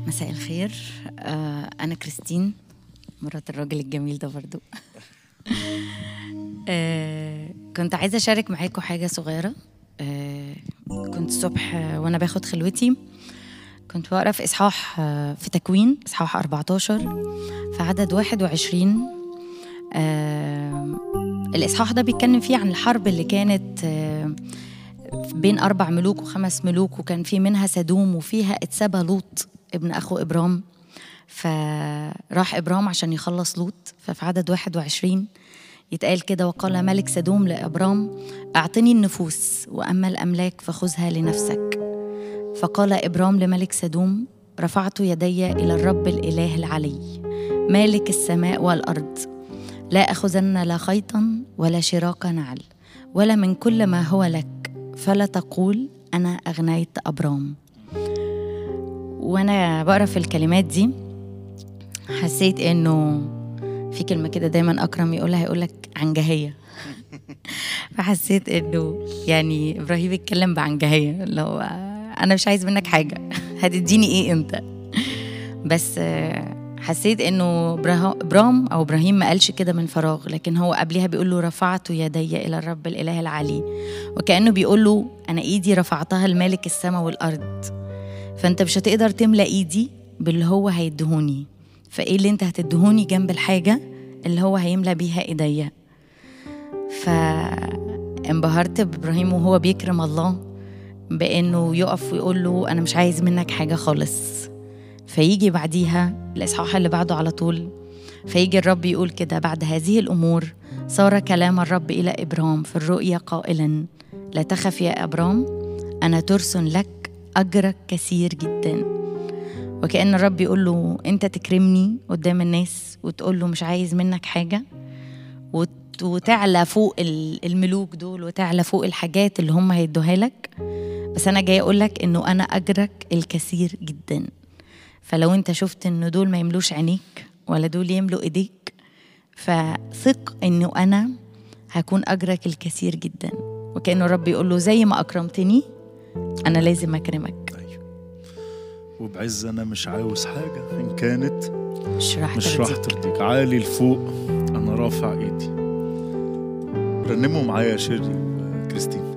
مساء الخير. أنا كريستين، مرات الراجل الجميل ده برضو. كنت عايزة أشارك معاكم حاجة صغيرة. كنت الصبح وأنا باخد خلوتي كنت بقرأ في إصحاح في تكوين إصحاح 14 في عدد 21. الإصحاح ده بيتكلم فيه عن الحرب اللي كانت بين 4 ملوك و5 ملوك، وكان في منها سدوم وفيها اتسبى لوط ابن أخو إبرام. فراح إبرام عشان يخلص لوط. ففي عدد 21 يتقال كده: وقال ملك سدوم لإبرام: أعطني النفوس، وأما الأملاك فخذها لنفسك. فقال إبرام لملك سدوم: رفعت يدي إلى الرب الإله العلي مالك السماء والأرض، لا أخذن لا خيطا ولا شراك نعل ولا من كل ما هو لك، فلا تقول أنا أغنيت أبرام. وأنا بقرأ في الكلمات دي حسيت إنه في كلمة كده دايما أكرم يقولك عنجهية. فحسيت إنه يعني إبراهيم بيتكلم بعنجهية، لو أنا مش عايز منك حاجة، هتديني إيه أنت؟ بس حسيت إنه إبراهيم ما قالش كده من فراغ، لكن هو قبلها بيقول له: رفعت يدي إلى الرب الإله العلي، وكأنه بيقول له أنا إيدي رفعتها لمالك السماء والأرض، فأنت مش هتقدر تملأ إيدي باللي هو هيدهوني، فإيه اللي أنت هتدهوني جنب الحاجة اللي هو هيملأ بيها إيديا؟ فانبهرت بإبراهيم وهو بيكرم الله بأنه يقف ويقول له أنا مش عايز منك حاجة خالص. فيجي بعديها الإصحاح اللي بعده على طول، فيجي الرب يقول كده: بعد هذه الأمور صار كلام الرب إلى إبرام في الرؤيا قائلا: لا تخف يا إبرام، أنا ترس لك أجرك كثير جدا. وكأن الرب يقول له: أنت تكرمني قدام الناس وتقول له مش عايز منك حاجة، وتعلى فوق الملوك دول وتعلى فوق الحاجات اللي هم هيدوها لك، بس أنا جاي أقول لك إنه أنا أجرك الكثير جدا. فلو أنت شفت إنه دول ما يملوش عينيك ولا دول يملوا إيديك، فثق إنه أنا هكون أجرك الكثير جدا. وكأنه الرب يقول له: زي ما أكرمتني أنا لازم أكرمك. وبعز أنا مش عاوز حاجة إن كانت مش راح ترضيك. عالي لفوق أنا رافع إيدي. رنموا معايا شيري كريستين.